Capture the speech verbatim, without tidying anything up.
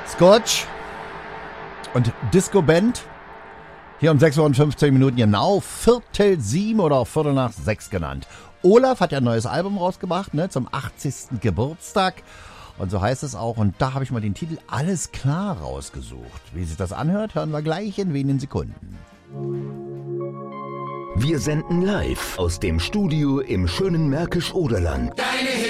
Scotch und Disco Band. Hier um sechs Uhr und fünfzehn Minuten, genau Viertel sieben oder auch Viertel nach sechs genannt. Olaf hat ja ein neues Album rausgebracht, ne, zum achtzigsten Geburtstag. Und so heißt es auch. Und da habe ich mal den Titel Alles klar rausgesucht. Wie sich das anhört, hören wir gleich in wenigen Sekunden. Wir senden live aus dem Studio im schönen Märkisch-Oderland.